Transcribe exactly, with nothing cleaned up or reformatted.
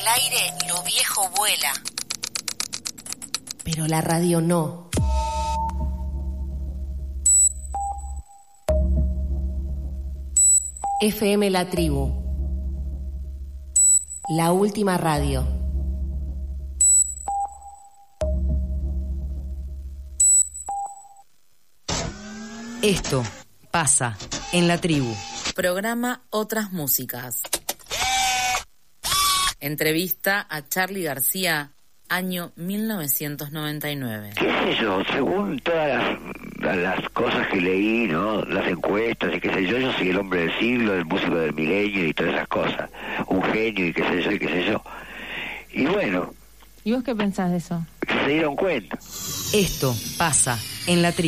aire lo viejo vuela. Pero la radio no. F M La Tribu. La última radio. Esto pasa en La Tribu. Programa Otras Músicas. Entrevista a Charly García, año mil novecientos noventa y nueve. ¿Qué sé yo? Según todas las, las cosas que leí, ¿no? Las encuestas y qué sé yo, yo soy el hombre del siglo, el músico del milenio y todas esas cosas. Un genio y qué sé yo y qué sé yo. Y bueno. ¿Y vos qué pensás de eso? Se dieron cuenta. Esto pasa en La Tribu.